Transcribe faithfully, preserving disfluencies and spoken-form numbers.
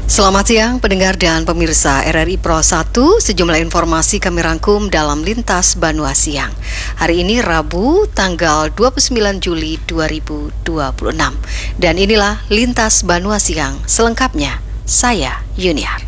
Selamat siang pendengar dan pemirsa R R I Pro satu. Sejumlah informasi kami rangkum dalam Lintas Banua Siang. Hari ini Rabu tanggal dua puluh sembilan Juli dua ribu dua puluh enam. Dan inilah Lintas Banua Siang selengkapnya. Saya Yuniar.